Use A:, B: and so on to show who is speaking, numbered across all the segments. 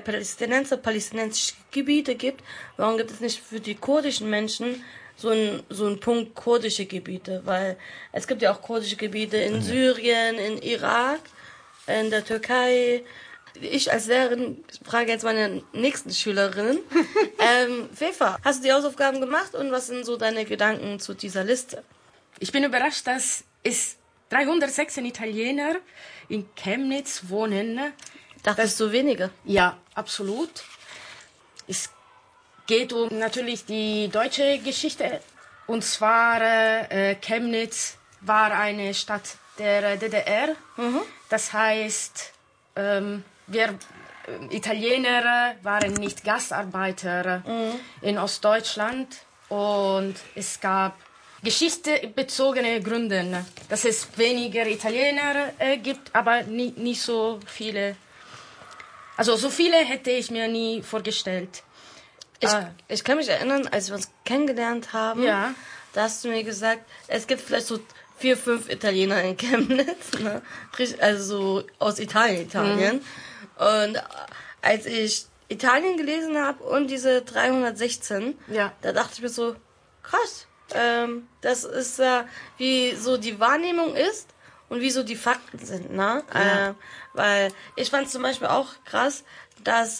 A: palästinensische Gebiete gibt, warum gibt es nicht für die kurdischen Menschen so ein Punkt kurdische Gebiete? Weil es gibt ja auch kurdische Gebiete in Syrien, in Irak, in der Türkei. Ich als Lehrerin frage jetzt meine nächsten Schülerinnen. Fefa, hast du die Hausaufgaben gemacht und was sind so deine Gedanken zu dieser Liste?
B: Ich bin überrascht, dass es 316 Italiener in Chemnitz wohnen.
A: Dachtest du weniger?
B: Ja, absolut. Es geht um natürlich die deutsche Geschichte. Und zwar Chemnitz war eine Stadt der DDR. Das heißt, wir Italiener waren nicht Gastarbeiter in Ostdeutschland. Und es gab geschichtebezogene Gründe, dass es weniger Italiener gibt, aber nicht so viele. Also so viele hätte ich mir nie vorgestellt.
A: Ich kann mich erinnern, als wir uns kennengelernt haben, da hast du mir gesagt, es gibt vielleicht so 4, 5 Italiener in Chemnitz, ne? Also so aus Italien. Und als ich Italien gelesen habe und diese 316, da dachte ich mir so, krass, das ist wie so die Wahrnehmung ist und wie so die Fakten sind, ne? Weil ich fand zum Beispiel auch krass, dass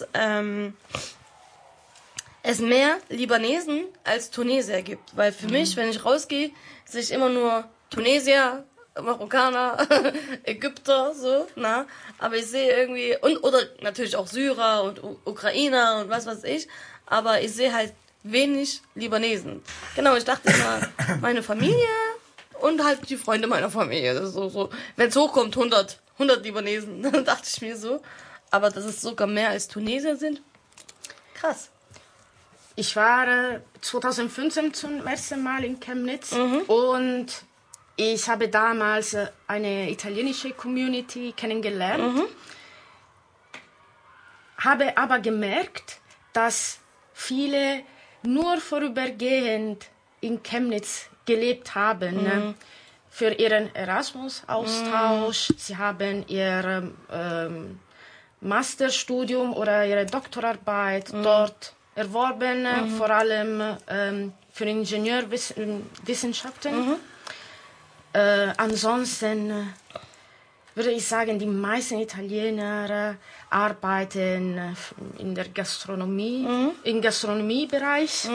A: es mehr Libanesen als Tunesier gibt. Weil für mich, wenn ich rausgehe, sehe ich immer nur Tunesier, Marokkaner, Ägypter, so, na. Aber ich sehe irgendwie, oder natürlich auch Syrer und Ukrainer und was weiß ich. Aber ich sehe halt wenig Libanesen. Genau, ich dachte immer, meine Familie und halt die Freunde meiner Familie. Das ist so. Wenn es hochkommt, 100 Libanesen, dann dachte ich mir so. Aber dass es sogar mehr als Tunesier sind, krass.
B: Ich war 2015 zum ersten Mal in Chemnitz und ich habe damals eine italienische Community kennengelernt, habe aber gemerkt, dass viele nur vorübergehend in Chemnitz gelebt haben, für ihren Erasmus-Austausch. Sie haben ihr Masterstudium oder ihre Doktorarbeit dort erworben, vor allem für Ingenieurwissenschaften. Ansonsten würde ich sagen, die meisten Italiener arbeiten in der Gastronomie, im Gastronomiebereich.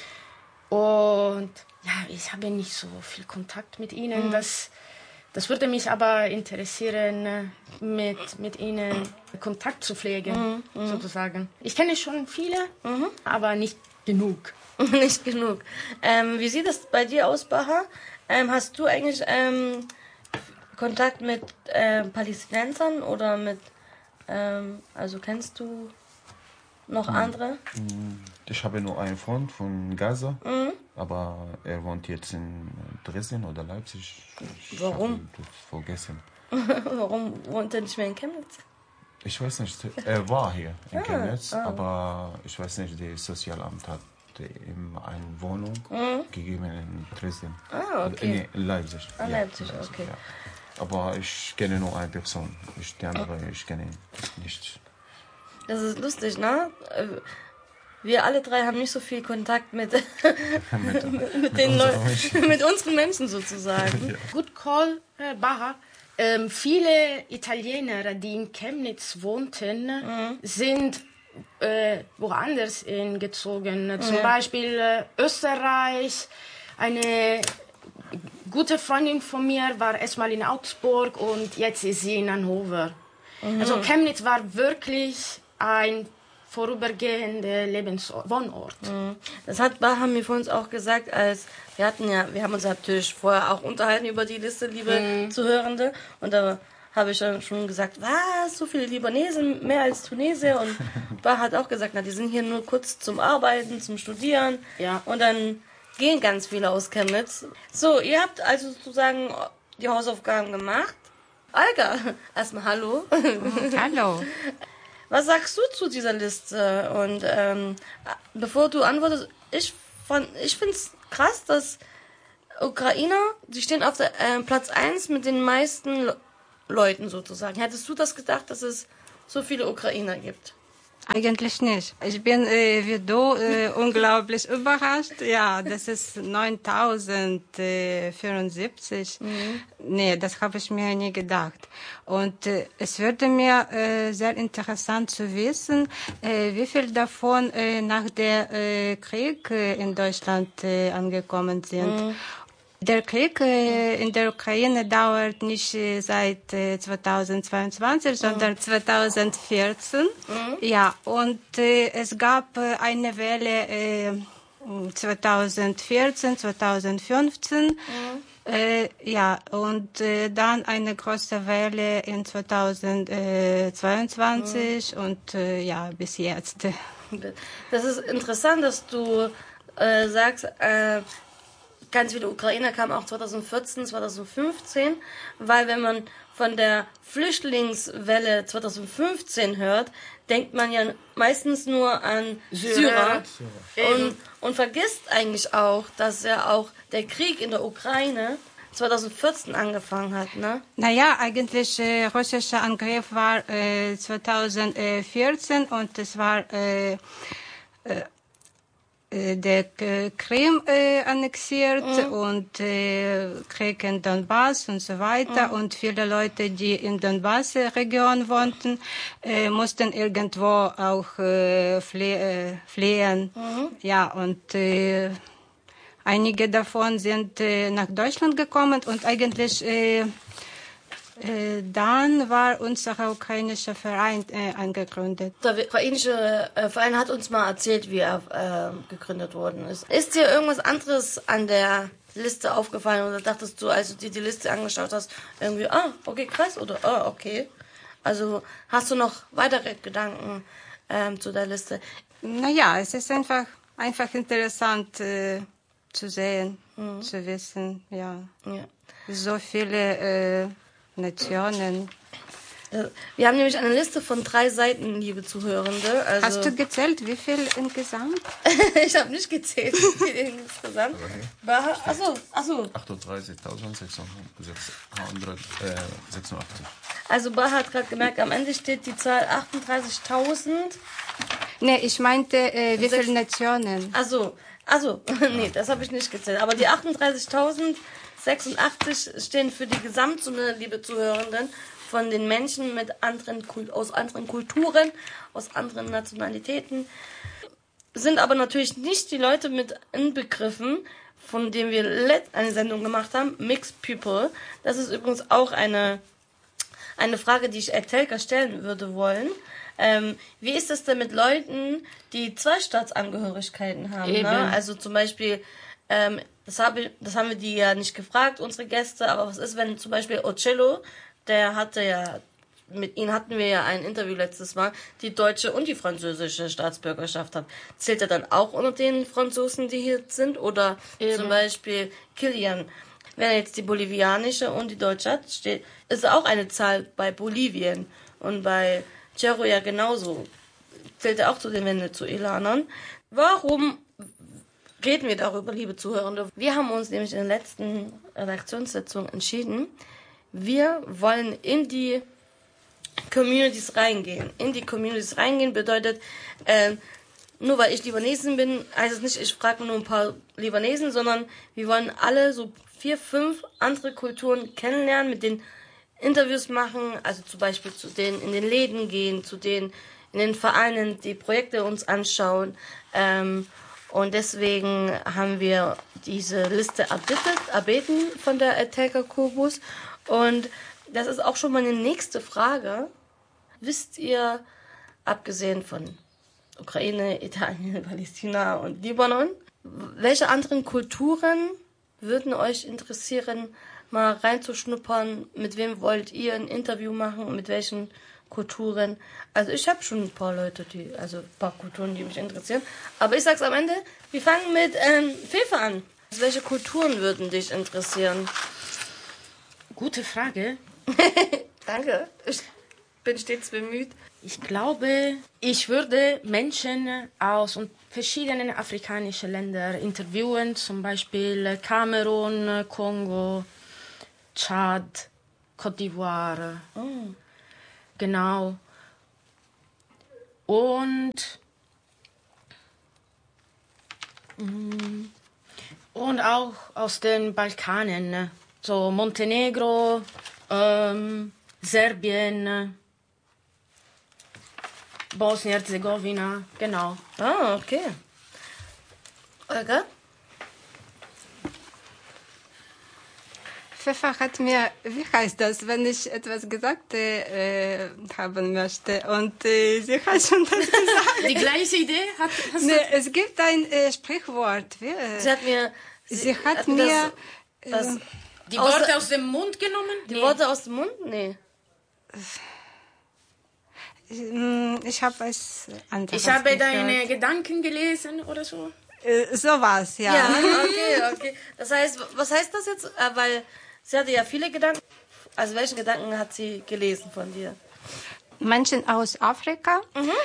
B: Und ja, ich habe nicht so viel Kontakt mit ihnen. Das würde mich aber interessieren, mit ihnen Kontakt zu pflegen, sozusagen. Ich kenne schon viele, aber nicht genug.
A: Nicht genug. Wie sieht es bei dir aus, Baha? Hast du eigentlich Kontakt mit Palästinensern oder mit, also kennst du noch andere?
C: Ich habe nur einen Freund von Gaza, aber er wohnt jetzt in Dresden oder Leipzig.
A: Warum?
C: Ich habe das vergessen.
A: Warum wohnt er nicht mehr in Chemnitz?
C: Ich weiß nicht, er war hier in Chemnitz, aber ich weiß nicht, das Sozialamt hat ihm eine Wohnung gegeben in Dresden.
A: Okay.
C: In Leipzig.
A: Leipzig, okay.
C: Ja. Aber ich kenne nur eine Person. Die andere, ich kenne nicht.
A: Das ist lustig, ne? Wir alle drei haben nicht so viel Kontakt mit den Leuten, mit unseren Menschen sozusagen.
B: Good call, Baha. Viele Italiener, die in Chemnitz wohnten, sind woanders hingezogen. Zum Beispiel Österreich. Eine gute Freundin von mir war erstmal in Augsburg und jetzt ist sie in Hannover. Also Chemnitz war wirklich ein vorübergehender Wohnort.
A: Das hat Baha mir vor uns auch gesagt, als wir haben uns natürlich vorher auch unterhalten über die Liste, liebe Zuhörende, und da habe ich dann schon gesagt, was, so viele Libanesen, mehr als Tunesier, und Baha hat auch gesagt, die sind hier nur kurz zum Arbeiten, zum Studieren, und dann gehen ganz viele aus Chemnitz. So, ihr habt also sozusagen die Hausaufgaben gemacht. Alga, erstmal hallo.
D: Hallo.
A: Was sagst du zu dieser Liste? Und bevor du antwortest, ich finde es krass, dass Ukrainer, die stehen auf der, Platz 1 mit den meisten Leuten sozusagen. Hättest du das gedacht, dass es so viele Ukrainer gibt?
D: Eigentlich nicht. Ich bin wie du unglaublich überrascht. Ja, das ist 9074. Nee, das habe ich mir nie gedacht. Und es würde mir sehr interessant zu wissen, wie viel davon nach der Krieg in Deutschland angekommen sind. Der Krieg in der Ukraine dauert nicht seit 2022, sondern 2014. Ja, und es gab eine Welle 2014, 2015. Ja, und dann eine große Welle in 2022 und ja, bis jetzt.
A: Das ist interessant, dass du sagst, ganz viele Ukrainer kamen auch 2014, 2015, weil wenn man von der Flüchtlingswelle 2015 hört, denkt man ja meistens nur an Syrer und vergisst eigentlich auch, dass ja auch der Krieg in der Ukraine 2014 angefangen hat, ne?
D: Naja, eigentlich russischer Angriff war 2014 und es war der Krim annexiert und Krieg in Donbass und so weiter. Und viele Leute, die in Donbass-Region wohnten, mussten irgendwo auch fliehen. Ja, und einige davon sind nach Deutschland gekommen und eigentlich dann war unser ukrainischer Verein angegründet.
A: Der ukrainische Verein hat uns mal erzählt, wie er gegründet worden ist. Ist dir irgendwas anderes an der Liste aufgefallen oder dachtest du, als du dir die Liste angeschaut hast, irgendwie, okay, krass oder okay? Also hast du noch weitere Gedanken zu der Liste?
D: Naja, es ist einfach interessant zu sehen, zu wissen, ja. So viele Nationen.
A: Wir haben nämlich eine Liste von 3 Seiten, liebe Zuhörende. Also
D: hast du gezählt, wie viel insgesamt?
A: Ich habe nicht gezählt, wie viel insgesamt. Achso.
C: 38.686.
A: Also Baha hat gerade gemerkt, am Ende steht die Zahl 38.000.
D: Nee, ich meinte, wie viele Nationen?
A: Achso, nee, das habe ich nicht gezählt. Aber die 38.086 stehen für die Gesamtsumme, liebe Zuhörenden, von den Menschen mit aus anderen Kulturen, aus anderen Nationalitäten. Sind aber natürlich nicht die Leute mit inbegriffen, von denen wir eine Sendung gemacht haben, Mixed People. Das ist übrigens auch eine Frage, die ich Telka stellen würde wollen. Wie ist es denn mit Leuten, die 2 Staatsangehörigkeiten haben? Ne? Also zum Beispiel, das haben wir die ja nicht gefragt, unsere Gäste, aber was ist, wenn zum Beispiel Ocello, mit ihm hatten wir ja ein Interview letztes Mal, die deutsche und die französische Staatsbürgerschaft hat. Zählt er dann auch unter den Franzosen, die hier sind? Oder zum Beispiel Kilian, wenn er jetzt die bolivianische und die deutsche hat, ist auch eine Zahl bei Bolivien und bei Cerro ja genauso. Zählt er auch zu den Venezuelanern. Warum reden wir darüber, liebe Zuhörende? Wir haben uns nämlich in der letzten Redaktionssitzung entschieden, wir wollen in die Communities reingehen. In die Communities reingehen bedeutet, nur weil ich Libanesin bin, heißt es nicht, ich frage nur ein paar Libanesen, sondern wir wollen alle so 4, 5 andere Kulturen kennenlernen, mit denen Interviews machen, also zum Beispiel zu denen in den Läden gehen, zu denen in den Vereinen die Projekte uns anschauen. Und deswegen haben wir diese Liste erbeten von der Telka Kubus. Und das ist auch schon meine nächste Frage. Wisst ihr, abgesehen von Ukraine, Italien, Palästina und Libanon, welche anderen Kulturen würden euch interessieren, mal reinzuschnuppern? Mit wem wollt ihr ein Interview machen? Mit welchen Kulturen? Also ich habe schon ein paar Leute, ein paar Kulturen, die mich interessieren. Aber ich sag's am Ende, wir fangen mit Fefe an. Welche Kulturen würden dich interessieren?
B: Gute Frage.
A: Danke, ich bin stets bemüht.
B: Ich glaube, ich würde Menschen aus verschiedenen afrikanischen Ländern interviewen, zum Beispiel Kamerun, Kongo, Tschad, Côte d'Ivoire. Genau. Und auch aus den Balkanen, ne? So Montenegro, Serbien, Bosnien-Herzegowina, genau.
A: Ah, okay. Olga?
D: Pfeffer hat mir, wie heißt das, wenn ich etwas gesagt haben möchte und sie hat schon das gesagt.
B: Die gleiche Idee hast
D: Nee, es gibt ein Sprichwort.
A: Sie
D: hat mir
A: das
B: die Worte aus dem Mund genommen?
A: die Worte aus dem Mund? Nee.
D: Ich habe es anderes
B: Ich habe
D: gehört.
B: deine Gedanken gelesen oder so.
D: Sowas, ja.
A: Ja, okay. Das heißt, was heißt das jetzt? Weil sie hatte ja viele Gedanken. Also welche Gedanken hat sie gelesen von dir?
D: Menschen aus Afrika.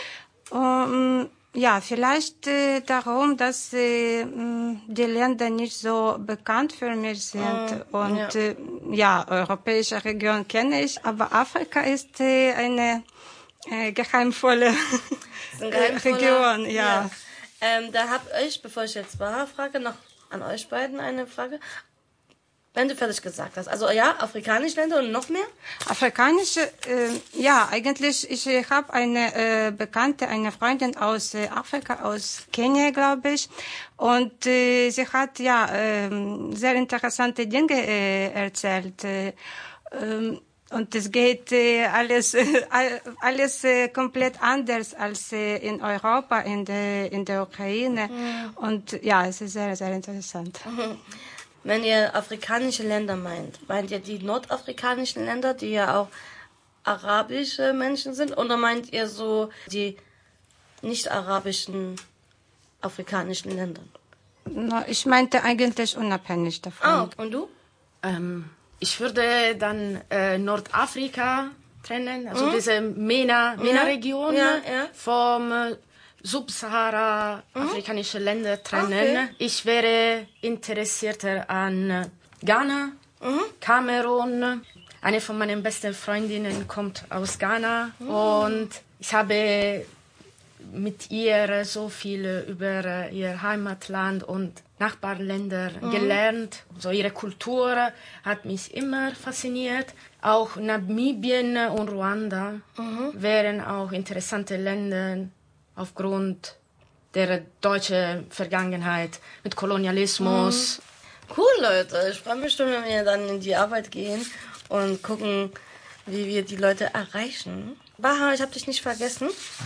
D: Ja, vielleicht darum, dass die Länder nicht so bekannt für mich sind. Und ja, europäische Region kenne ich, aber Afrika ist eine geheimvolle Region, ja.
A: Da habe ich, bevor ich jetzt Baha frage, noch an euch beiden eine Frage. Wenn du fertig gesagt hast. Also ja, afrikanische Länder und noch mehr?
D: Afrikanische, ja, eigentlich, ich habe eine Bekannte, eine Freundin aus Afrika, aus Kenia, glaube ich. Und sie hat ja sehr interessante Dinge erzählt. Und es geht alles komplett anders als in Europa, in der Ukraine. Und ja, es ist sehr, sehr interessant.
A: Wenn ihr afrikanische Länder meint ihr die nordafrikanischen Länder, die ja auch arabische Menschen sind? Oder meint ihr so die nicht-arabischen afrikanischen Länder?
D: Na, ich meinte eigentlich unabhängig davon.
A: Ah, und du?
B: Ich würde dann Nordafrika trennen, also diese MENA-Region vom Subsahara-afrikanische Länder trennen. Okay. Ich wäre interessierter an Ghana, Kamerun. Eine von meinen besten Freundinnen kommt aus Ghana und ich habe mit ihr so viel über ihr Heimatland und Nachbarländer gelernt. So ihre Kultur hat mich immer fasziniert. Auch Namibien und Ruanda wären auch interessante Länder aufgrund der deutschen Vergangenheit mit Kolonialismus.
A: Cool, Leute. Ich freue mich schon, wenn wir dann in die Arbeit gehen und gucken, wie wir die Leute erreichen. Baha, ich habe dich nicht vergessen.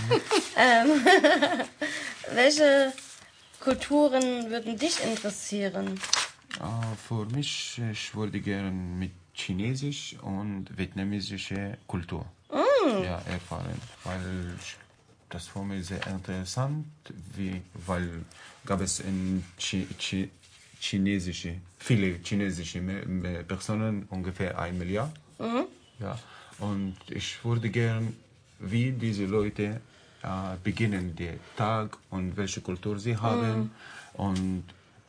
A: Welche Kulturen würden dich interessieren?
C: Für mich, ich würde gerne mit Chinesisch und vietnamesische Kultur erfahren, weil das für mich sehr interessant, weil gab es in viele chinesische Personen, ungefähr 1 Milliard. Ja, und ich würde gerne, wie diese Leute beginnen den Tag und welche Kultur sie haben und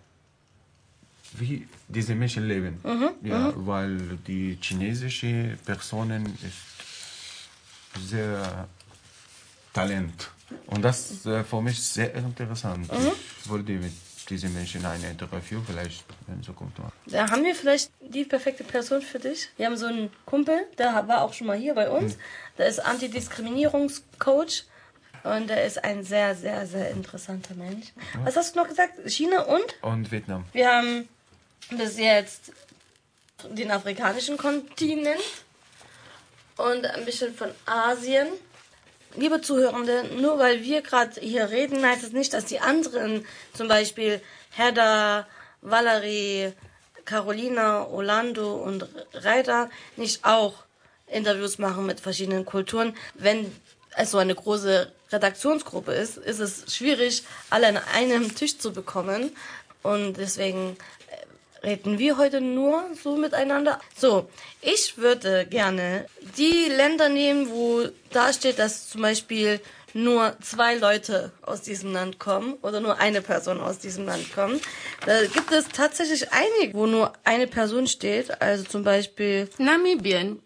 C: wie diese Menschen leben. Weil die chinesische Personen ist sehr Talent. Und das ist für mich sehr interessant. Ich würde mit diesen Menschen ein Interview vielleicht in Zukunft machen.
A: Da haben wir vielleicht die perfekte Person für dich. Wir haben so einen Kumpel, der war auch schon mal hier bei uns. Der ist Antidiskriminierungscoach. Und er ist ein sehr, sehr, sehr interessanter Mensch. Was hast du noch gesagt? China und?
C: Und Vietnam.
A: Wir haben bis jetzt den afrikanischen Kontinent und ein bisschen von Asien. Liebe Zuhörende, nur weil wir gerade hier reden, heißt es nicht, dass die anderen, zum Beispiel Hedda, Valerie, Carolina, Orlando und Reiter, nicht auch Interviews machen mit verschiedenen Kulturen. Wenn es so eine große Redaktionsgruppe ist, ist es schwierig, alle an einem Tisch zu bekommen. Und deswegen reden wir heute nur so miteinander. So, ich würde gerne die Länder nehmen, wo da steht, dass zum Beispiel nur 2 Leute aus diesem Land kommen oder nur eine Person aus diesem Land kommt. Da gibt es tatsächlich einige, wo nur eine Person steht. Also zum Beispiel
B: Namibien.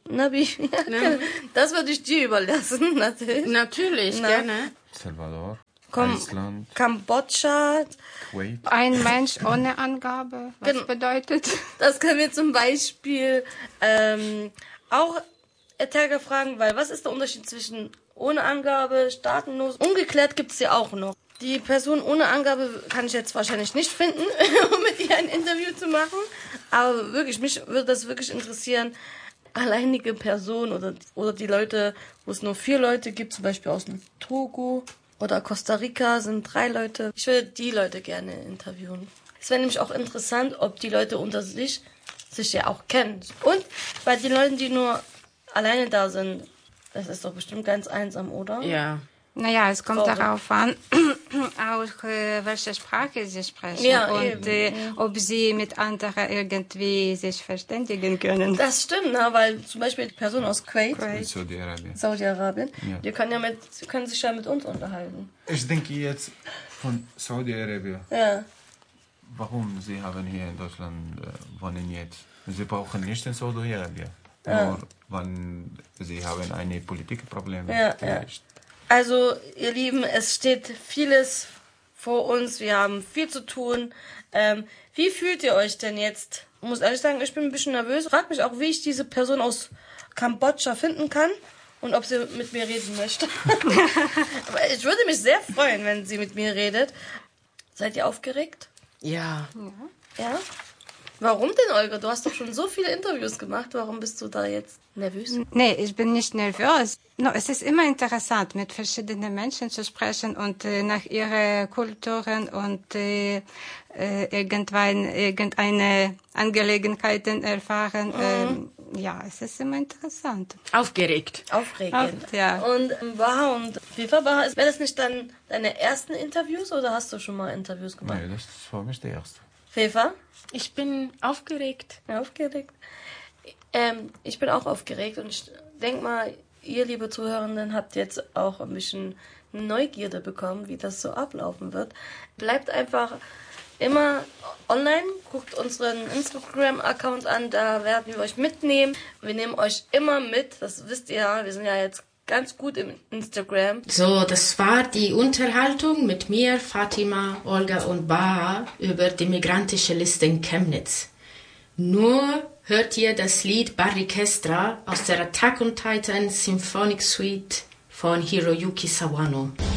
A: Das würde ich dir überlassen, natürlich.
B: Natürlich, gerne.
C: Salvador,
A: Komm,
C: Island,
A: Kambodscha,
C: Kuwait.
D: Ein Mensch ohne Angabe, was bedeutet?
A: das können wir zum Beispiel auch Etelka fragen, weil was ist der Unterschied zwischen ohne Angabe, staatenlos? Ungeklärt gibt es ja auch noch. Die Person ohne Angabe kann ich jetzt wahrscheinlich nicht finden, um mit ihr ein Interview zu machen. Aber wirklich, mich würde das wirklich interessieren, alleinige Personen oder die Leute, wo es nur 4 Leute gibt, zum Beispiel aus dem Togo oder Costa Rica sind 3 Leute. Ich würde die Leute gerne interviewen. Es wäre nämlich auch interessant, ob die Leute unter sich ja auch kennen. Und bei den Leuten, die nur alleine da sind, das ist doch bestimmt ganz einsam, oder?
B: Ja.
D: Naja, es kommt darauf an, auch welche Sprache sie sprechen und ob sie mit anderen irgendwie sich verständigen können.
A: Das stimmt, ne? Weil zum Beispiel die Person aus Kuwait.
C: Saudi-Arabien.
A: Ja. Die können sich ja mit uns unterhalten.
C: Ich denke jetzt von Saudi-Arabien.
A: Ja.
C: Warum sie haben hier in Deutschland wohnen jetzt? Sie brauchen nicht in Saudi-Arabien. Nur wenn sie haben eine Politikprobleme.
A: Ja. Also, ihr Lieben, es steht vieles vor uns. Wir haben viel zu tun. Wie fühlt ihr euch denn jetzt? Ich muss ehrlich sagen, ich bin ein bisschen nervös. Frag mich auch, wie ich diese Person aus Kambodscha finden kann und ob sie mit mir reden möchte. Aber ich würde mich sehr freuen, wenn sie mit mir redet. Seid ihr aufgeregt?
B: Ja.
A: Ja? Warum denn, Olga? Du hast doch schon so viele Interviews gemacht. Warum bist du da jetzt nervös?
D: Nee, ich bin nicht nervös. No, es ist immer interessant, mit verschiedenen Menschen zu sprechen und nach ihren Kulturen und irgendeine Angelegenheiten erfahren. Ja, es ist immer interessant.
B: Aufgeregt.
A: Aufregend.
D: Ja.
A: Und Baha und FIFA, wäre das nicht dann deine ersten Interviews oder hast du schon mal Interviews gemacht?
C: Nein, das ist für mich der erste.
A: FIFA?
B: Ich bin aufgeregt.
A: Aufgeregt. Ich bin auch aufgeregt und ich denke mal, ihr, liebe Zuhörenden, habt jetzt auch ein bisschen Neugierde bekommen, wie das so ablaufen wird. Bleibt einfach immer online, guckt unseren Instagram-Account an, da werden wir euch mitnehmen. Wir nehmen euch immer mit, das wisst ihr ja, wir sind ja jetzt ganz gut im Instagram.
B: So, das war die Unterhaltung mit mir, Fatima, Olga und Baha über die migrantische Liste in Chemnitz. Nur hört ihr das Lied Barrikestra aus der Attack on Titan Symphonic Suite von Hiroyuki Sawano.